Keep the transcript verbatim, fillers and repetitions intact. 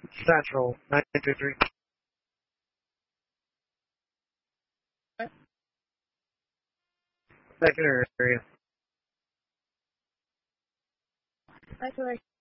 Central, nine two three. Second area. Hi, Correct.